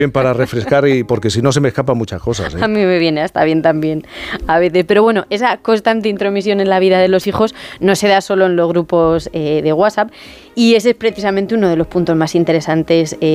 Bien para refrescar y porque si no se me escapan muchas cosas. A mí me viene hasta bien también a veces. Pero bueno, esa constante intromisión en la vida de los hijos no se da solo en los grupos de WhatsApp y ese es precisamente uno de los puntos más interesantes